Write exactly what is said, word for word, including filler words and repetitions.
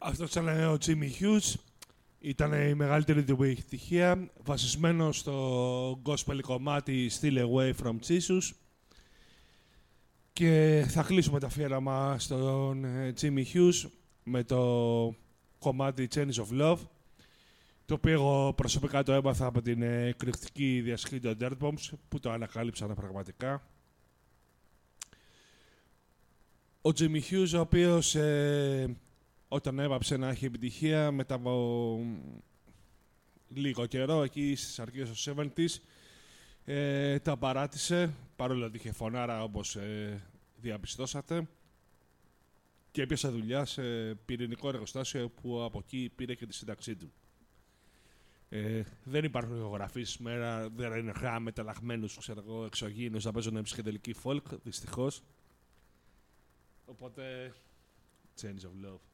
Αυτό ήταν ο Jimmy Hughes. Ήταν η μεγαλύτερη του επιτυχία, βασισμένο στο gospel κομμάτι Still Away from Jesus. Και θα κλείσουμε το αφιέραμα στον Jimmy Hughes με το κομμάτι Chains of Love, το οποίο εγώ προσωπικά το έμαθα από την εκρηκτική διασκευή των Dirt Bombs, που το ανακάλυψαν πραγματικά. Ο Jimmy Hughes, ο οποίος ε, όταν έβαψε να έχει επιτυχία, μετά από λίγο καιρό, εκεί στις αρχές των εβδομήντα, ε, τα παράτησε, παρόλο ότι είχε φωνάρα, όπως ε, διαπιστώσατε, και έπιασε δουλειά σε πυρηνικό εργοστάσιο που από εκεί πήρε και τη σύνταξή του. Ε, δεν υπάρχουν ηχογραφήσεις σήμερα, δεν είναι χά μεταλλαγμένους, ξέρω εγώ, εξωγήινους να παίζουν ψυχεδελική folk, δυστυχώς. Οπότε, Chains of Love.